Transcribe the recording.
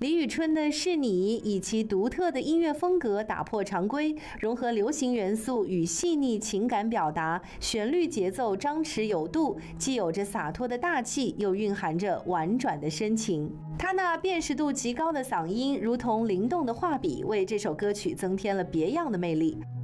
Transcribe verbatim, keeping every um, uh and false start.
李宇春的《是你》以其独特的音乐风格打破常规，融合流行元素与细腻情感表达，旋律节奏张弛有度，既有着洒脱的大气，又蕴含着婉转的深情。他那辨识度极高的嗓音，如同灵动的画笔，为这首歌曲增添了别样的魅力。